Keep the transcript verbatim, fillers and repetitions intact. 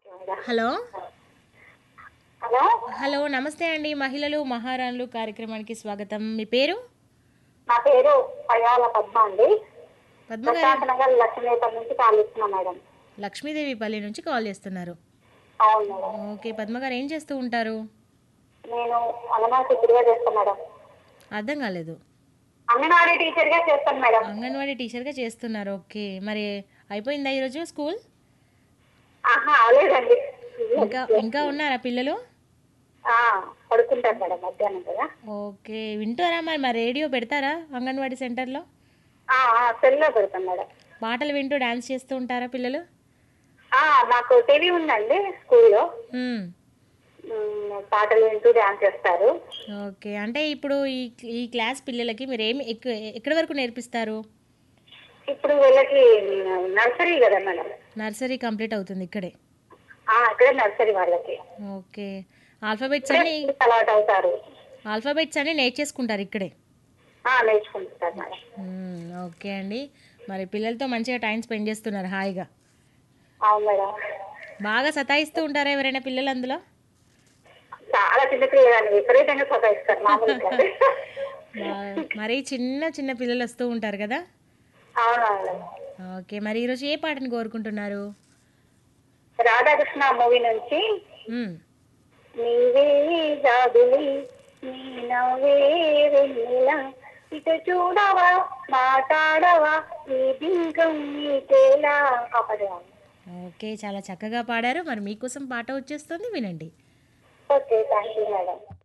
Hello hello hello నమస్తే అండి. మహిళలు మహారాణులు కార్యక్రమానికి స్వాగతం. మీ పేరు? నా పేరు పయ్యాల పద్మ అండి. పద్మ గారు. ప్రశాంత్ నగర్ లక్ష్మీపల్లి నుంచి కాల్ ఇస్తున్నా మేడం. లక్ష్మీదేవి పల్లి నుంచి కాల్ చేస్తున్నారు. అవును మేడం. ఓకే, పద్మ గారు ఏం చేస్తూ ఉంటారు? నేను అంగన్వాడీ టీచర్గా చేస్తాను మేడం. అర్థం కాలేదు. అంగన్వాడీ టీచర్గా చేస్తాను మేడం. అంగన్వాడీ టీచర్గా చేస్తున్నారు. ఓకే, మరి అయిపోయిందా ఈరోజు స్కూల్? ఆహా అవలేదండి. ఇంకా ఇంకా ఉన్నారా పిల్లలు? ఆ, పడుకుంటారు మేడం మధ్యాహ్నం కదా. ఓకే, వింటారా మరి మరి రేడియో పెడతారా అంగన్వాడీ సెంటర్లో? ఆ, ఆ, సెల్లో పెడతాను మేడం. పాటలు వింటూ డాన్స్ చేస్తూ ఉంటారా పిల్లలు? ఆ, నాకు టీవీ ఉందండి స్కూల్లో. మ్మ్. మ్, పాటలు వింటూ డ్యాన్స్ చేస్తారు. ఓకే, అంటే ఇప్పుడు ఈ ఈ క్లాస్ పిల్లలకి మీరు ఏమి ఎక్క ఎక్కడి వరకు నేర్పిస్తారు? ఇప్పుడు వీళ్ళకి నర్సరీ కదా మేడం. నర్సరీ కంప్లీట్ అవుతుంది ఇక్కడే. ఆ, ఇక్కడే నర్సరీ వాళ్ళకి ఓకే, ఆల్ఫాబెట్స్ ఇక్కడే అన్ని స్కూల్కి అలవాటు అవుతారు. ఆల్ఫాబెట్స్ అన్ని నేర్చేసుకుంటారు ఇక్కడే. ఆ, నేర్చుకుంటారు మేడం. మ్మ్, ఓకే అండి. మరి పిల్లలతో మంచిగా టైం స్పెండ్ చేస్తున్నారు హాయిగా. అవును మేడం. బాగా సతాయిస్తూ ఉంటారా ఎవరైనా పిల్లలు అందులో? చాలా చిన్న పిల్లలు విపరీతంగా సతాయిస్తారు మామూలుగా. బా- మరి చిన్న చిన్న పిల్లలు వస్తూ ఉంటారు కదా. అవునవును. ఓకే, మరి ఈరోజు ఏ పాటను కోరుకుంటున్నారు? రాధాకృష్ణ మూవీ నుంచి మ్మ్, నీవే జాబిలి నీ నవ్వే వెన్నెల ఇటు చూడవా మాట్లాడవా ఈ బింకం నీకేలా కాపాడేవాళ్ళు. ఓకే, చాలా చక్కగా పాడారు. మరి మీకోసం పాట వచ్చేస్తుంది, వినండి. Okay, thank you madam.